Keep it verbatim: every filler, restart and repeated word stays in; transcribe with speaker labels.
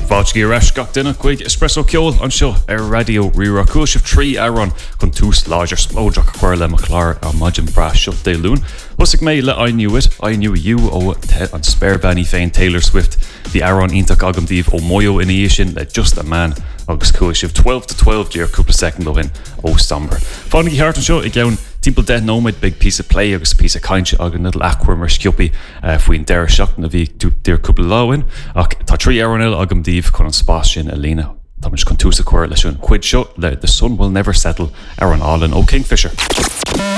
Speaker 1: Fáiltí reis gach duine chuig espresso ceol an seo ar radio rira cúilsibh trí aran chun tús láidir smóideach chuir le maclár a maidin bra seo dé lún. Thusig mé le I knew it, I knew you ó an spare banny féin Taylor Swift, the aran ítach agamdíh ó moyo in sin le Just a Man agus cúilsibh twelve to twelve díar cúpla second ó hin ó Stamber. Fáinnig háart an seo i gceann timp de nóid big piece of play agus piece of cainte agan nidal achhuir mar sciupi uh, faoin deir seach na bhí dír cúpla láhain ach tá trí aranil agamdíh chun an spás sin a lína. Tá mis chun túsa cuair leis an cuid seo le The Sun Will Never Settle ar an Álan ó Kingfisher.